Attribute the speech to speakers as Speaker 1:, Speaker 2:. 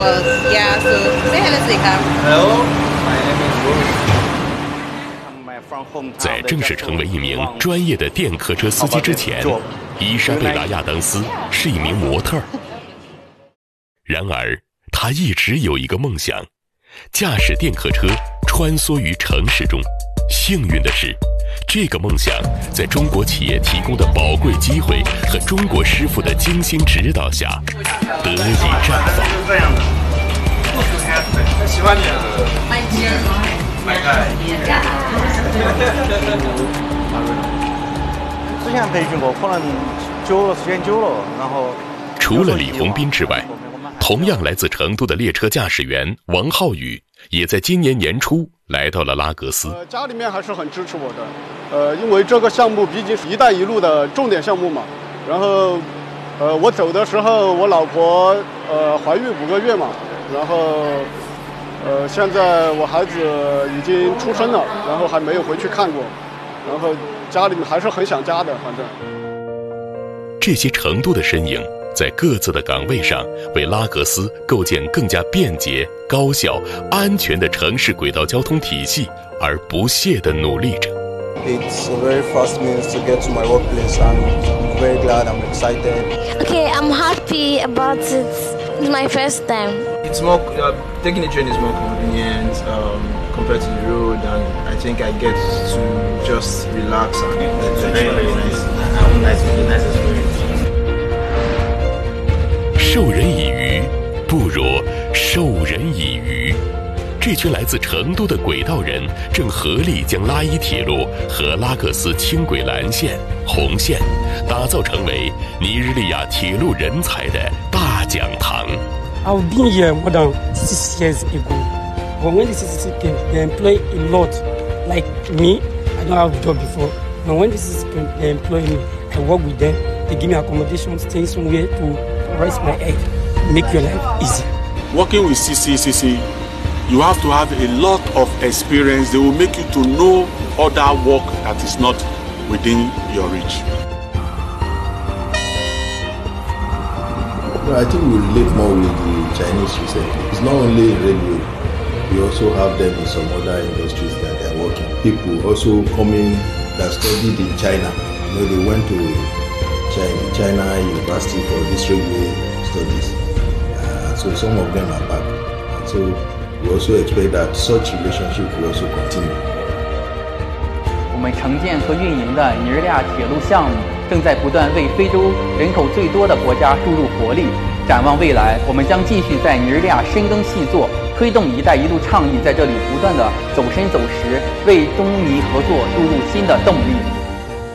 Speaker 1: Yeah, so say hello to Ikram.
Speaker 2: Hello, my name is Louis.
Speaker 3: 在正式成为一名专业的电客车司机之前，伊莎贝拉·亚当斯是一名模特儿。然而，她一直有一个梦想：驾驶电客车穿梭于城市中。幸运的是，这个梦想在中国企业提供的宝贵机会和中国师傅的精心指导下，得以绽放。
Speaker 2: 就是这样的，不喜欢很喜欢你啊。
Speaker 4: 之前培训过，可能时间久了，然后
Speaker 3: 除了李洪斌之外，同样来自成都的列车驾驶员王浩宇，也在今年年初来到了拉格斯。
Speaker 5: 家里面还是很支持我的，因为这个项目毕竟是“一带一路”的重点项目嘛。然后，我走的时候，我老婆怀孕5个月嘛，然后现在我孩子已经出生了，然后还没有回去看过，然后家里面还是很想家的，反正。
Speaker 3: 这些成都的身影，在各自的岗位上，为拉格斯构建更加便捷、高效、安全的城市轨道交通体系而不懈地努力着。
Speaker 6: It's a very fast means to get to my workplace, and I'm very glad. I'm excited.
Speaker 7: Okay, I'm happy about it. It's my first time.
Speaker 8: It's more taking the train is more convenient compared to the road, and I think I get to just relax and
Speaker 2: it's very nice. Nice experience.
Speaker 3: 授人以鱼，不如授人以渔。这群来自成都的轨道人正合力将拉伊铁路和拉各斯轻轨蓝线、红线打造成为尼日利亚铁路人才的大讲堂。
Speaker 9: I've been here more than 6 years ago. But when the CCC came, they employ a lot. Like me, I don't have a job before. But when the CCC came, they employ me. I work with them. They give me accommodation, stay somewhere to rest my head, make your life easy.
Speaker 10: Working with CCC, you have to have a lot of experience. They will make you to know other work that is not within your reach.
Speaker 11: I think we relate more with the Chinese recently. It's not only in railway, we also have them in some other industries that they are working. People also coming that studied in China. You know, they went to China University for this railway studies. So some of them are back. So we also expect that such relationship will also continue.
Speaker 12: 我们承建和运营的尼日利亚铁路项目正在不断为非洲人口最多的国家注入活力。展望未来，我们将继续在尼日利亚深耕细作，推动“一带一路”倡议在这里不断的走深走实，为中尼合作注入新的动力。